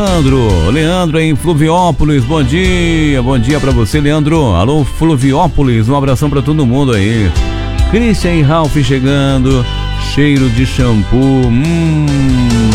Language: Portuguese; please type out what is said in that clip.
Leandro em Fluviópolis, bom dia pra você, Leandro. Alô, Fluviópolis, um abração pra todo mundo aí. Christian e Ralph chegando, cheiro de shampoo,